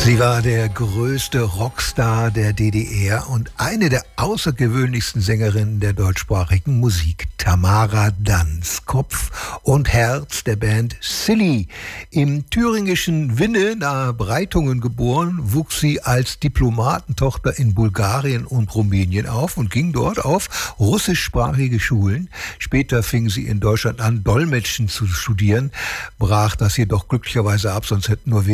Sie war der größte Rockstar der DDR und eine der außergewöhnlichsten Sängerinnen der deutschsprachigen Musik. Tamara Danz, Kopf und Herz der Band Silly. Im thüringischen Winne nahe Breitungen geboren, wuchs sie als Diplomatentochter in Bulgarien und Rumänien auf und ging dort auf russischsprachige Schulen. Später fing sie in Deutschland an, Dolmetschen zu studieren, brach das jedoch glücklicherweise ab, sonst hätten nur